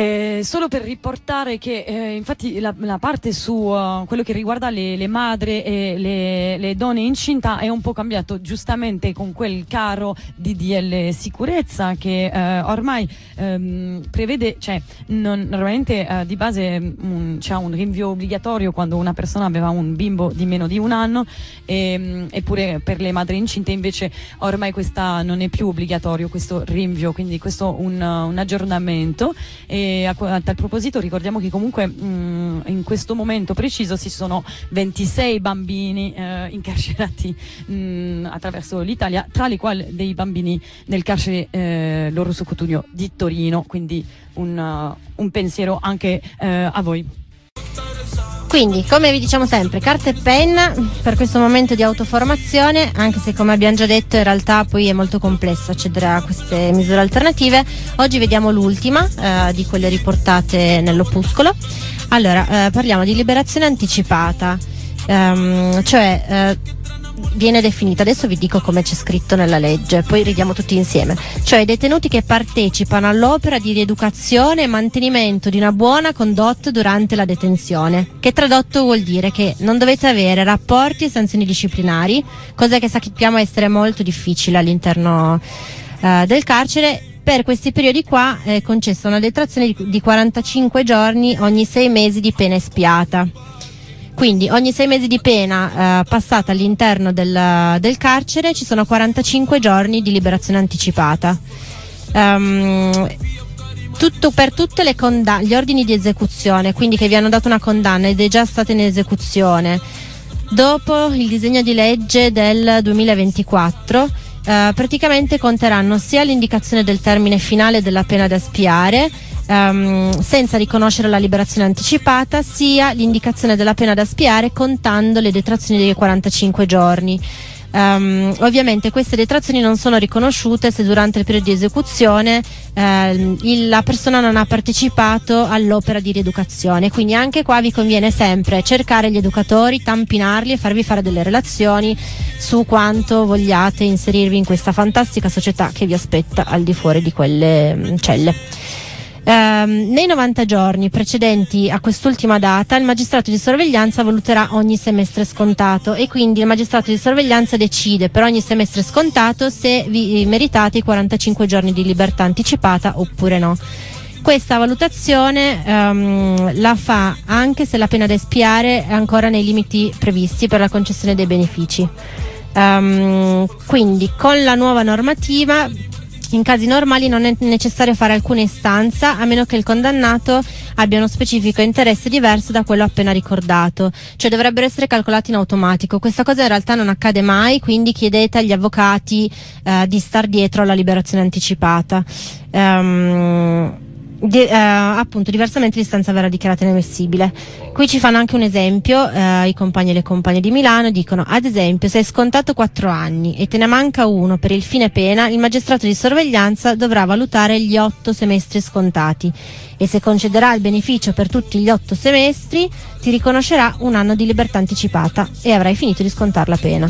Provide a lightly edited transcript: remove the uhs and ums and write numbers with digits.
Solo per riportare che infatti la parte su quello che riguarda le madri e le donne incinta è un po' cambiato, giustamente con quel caro DDL sicurezza che ormai prevede, cioè normalmente di base c'è un rinvio obbligatorio quando una persona aveva un bimbo di meno di un anno, eppure per le madri incinte invece ormai questa non è più obbligatorio, questo rinvio, quindi questo un aggiornamento. E a tal proposito ricordiamo che comunque in questo momento preciso ci sono 26 bambini incarcerati attraverso l'Italia, tra i quali dei bambini nel carcere L'Orso Cotugno di Torino, quindi un pensiero anche a voi. Quindi, come vi diciamo sempre, carta e penna per questo momento di autoformazione, anche se, come abbiamo già detto, in realtà poi è molto complesso accedere a queste misure alternative. Oggi vediamo l'ultima di quelle riportate nell'opuscolo. Allora, parliamo di liberazione anticipata, viene definita, adesso vi dico come c'è scritto nella legge, poi ridiamo tutti insieme, cioè i detenuti che partecipano all'opera di rieducazione e mantenimento di una buona condotta durante la detenzione, che tradotto vuol dire che non dovete avere rapporti e sanzioni disciplinari, cosa che sappiamo essere molto difficile all'interno del carcere. Per questi periodi qua è concessa una detrazione di 45 giorni ogni 6 mesi di pena espiata. Quindi ogni 6 mesi di pena passata all'interno del carcere ci sono 45 giorni di liberazione anticipata. Tutto per tutte gli ordini di esecuzione, quindi che vi hanno dato una condanna ed è già stata in esecuzione dopo il disegno di legge del 2024, praticamente conteranno sia l'indicazione del termine finale della pena da espiare, senza riconoscere la liberazione anticipata, sia l'indicazione della pena da espiare contando le detrazioni dei 45 giorni. Ovviamente queste detrazioni non sono riconosciute se durante il periodo di esecuzione la persona non ha partecipato all'opera di rieducazione, quindi anche qua vi conviene sempre cercare gli educatori, tampinarli e farvi fare delle relazioni su quanto vogliate inserirvi in questa fantastica società che vi aspetta al di fuori di quelle celle. Nei 90 giorni precedenti a quest'ultima data il magistrato di sorveglianza valuterà ogni semestre scontato e quindi il magistrato di sorveglianza decide per ogni semestre scontato se vi meritate i 45 giorni di libertà anticipata oppure no. Questa valutazione la fa anche se la pena da espiare è ancora nei limiti previsti per la concessione dei benefici. Quindi con la nuova normativa in casi normali non è necessario fare alcuna istanza a meno che il condannato abbia uno specifico interesse diverso da quello appena ricordato, cioè dovrebbero essere calcolati in automatico. Questa cosa in realtà non accade mai, quindi chiedete agli avvocati di star dietro alla liberazione anticipata. Appunto, diversamente l'istanza verrà dichiarata inammissibile. Qui ci fanno anche un esempio, i compagni e le compagne di Milano dicono: ad esempio, se hai scontato 4 anni e te ne manca uno per il fine pena, il magistrato di sorveglianza dovrà valutare gli 8 semestri scontati e se concederà il beneficio per tutti gli 8 semestri ti riconoscerà un anno di libertà anticipata e avrai finito di scontare la pena.